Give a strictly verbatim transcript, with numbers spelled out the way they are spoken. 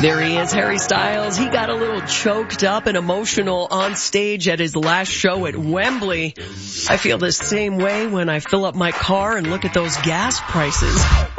There he is, Harry Styles. He got a little choked up and emotional on stage at his last show at Wembley. I feel the same way when I fill up my car and look at those gas prices.